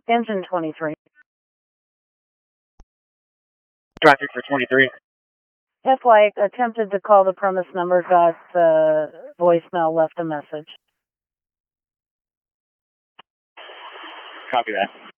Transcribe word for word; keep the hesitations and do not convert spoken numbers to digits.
Engine twenty-three. Traffic for twenty-three. F-Flight attempted to call the premise number, got uh, voicemail, left a message. Copy that.